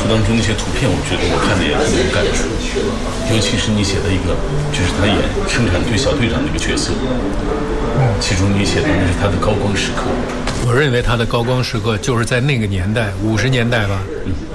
书当中那些图片，我觉得我看的也很有感触，尤其是你写的一个，就是他演生产队小队长那个角色，其中你写的那是他的高光时刻。 我认为他的高光时刻就是在那个年代，50年代吧。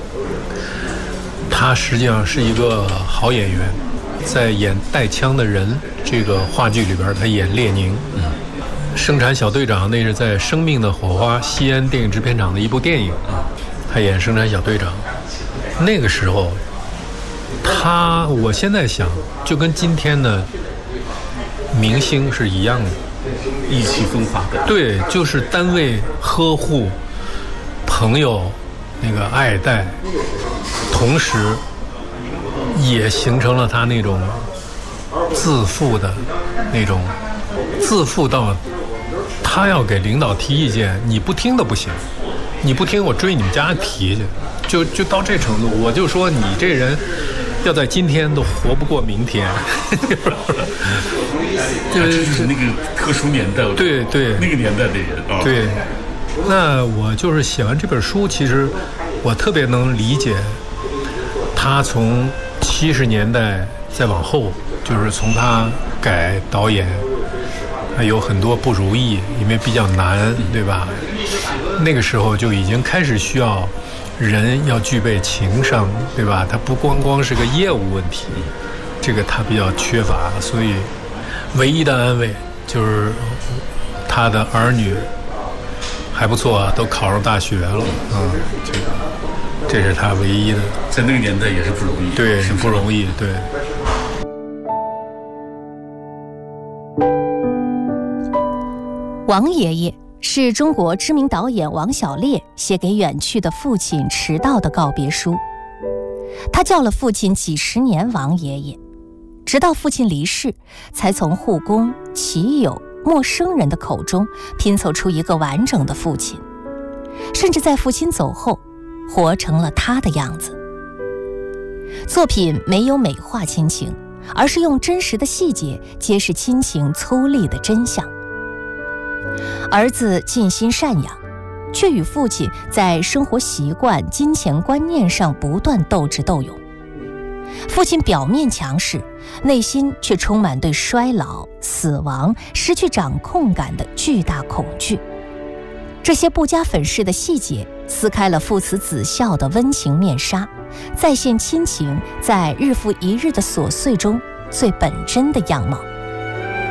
他实际上是一个好演员，在演带枪的人这个话剧里边，他演列宁。生产小队长那是在生命的火花西安电影制片厂的一部电影，他演生产小队长。那个时候我现在想就跟今天的明星是一样的， 意气风发的。 对，就是单位呵护，朋友那个爱戴，同时也形成了他那种自负的那种自负到他要给领导提意见，你不听都不行，你不听我追你们家提去，就到这程度。我就说你这人要在今天都活不过明天。 就是那个特殊年代， 对对， 那个年代的人啊。 对，那我就是写完这本书，其实我特别能理解他从70年代再往后，就是从他改导演。有很多不如意，因为比较难，对吧？那个时候就已经开始需要人要具备情商，对吧？他不光是个业务问题，这个他比较缺乏，所以唯一的安慰就是他的儿女还不错啊，都考上大学了，这是他唯一的。 在那个年代也是不容易， 对，是不容易，对。 王爷爷是中国知名导演王小烈写给远去的父亲迟到的告别书。他叫了父亲几十年王爷爷，直到父亲离世，才从护工、骑友、陌生人的口中拼凑出一个完整的父亲，甚至在父亲走后，活成了他的样子。作品没有美化亲情，而是用真实的细节揭示亲情粗粝的真相。儿子尽心赡养，却与父亲在生活习惯、金钱观念上不断斗智斗勇。父亲表面强势，内心却充满对衰老、死亡、失去掌控感的巨大恐惧。这些不加粉饰的细节撕开了父慈子孝的温情面纱，再现亲情在日复一日的琐碎中最本真的样貌。